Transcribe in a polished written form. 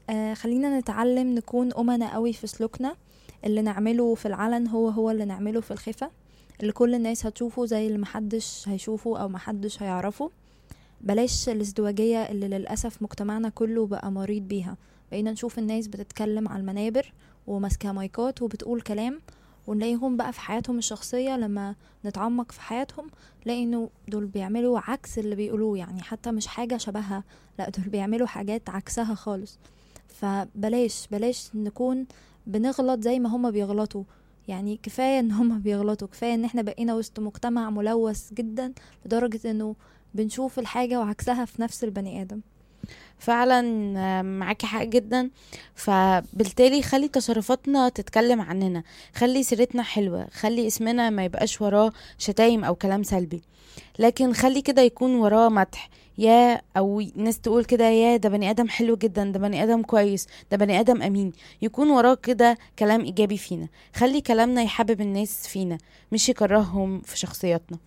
خلينا نتعلم نكون أمنا قوي في سلوكنا. اللي نعمله في العلن هو اللي نعمله في الخفة، اللي كل الناس هتشوفه زي اللي محدش هيشوفه أو محدش هيعرفه. بلاش الازدواجية اللي للأسف مجتمعنا كله بقى مريض بيها. بقينا نشوف الناس بتتكلم على المنابر وماسكة مايكات وبتقول كلام، ونلاقيهم بقى في حياتهم الشخصية لما نتعمق في حياتهم نلاقي انه دول بيعملوا عكس اللي بيقولوه، يعني حتى مش حاجة شبهها، لا دول بيعملوا حاجات عكسها خالص. فبلاش نكون بنغلط زي ما هما بيغلطوا. يعني كفاية ان هما بيغلطوا، كفاية ان احنا بقينا وسط مجتمع ملوث جدا لدرجة انه بنشوف الحاجة وعكسها في نفس البني آدم. فعلا. معاكي حق جدا. فبالتالي خلي تصرفاتنا تتكلم عننا، خلي سيرتنا حلوة، خلي اسمنا ما يبقاش وراه شتايم او كلام سلبي، لكن خلي كده يكون وراه مدح. يا او ناس تقول كده، يا ده بني ادم حلو جدا، ده بني ادم كويس، ده بني ادم امين. يكون وراه كده كلام ايجابي فينا. خلي كلامنا يحبب الناس فينا، مش يكرههم في شخصياتنا.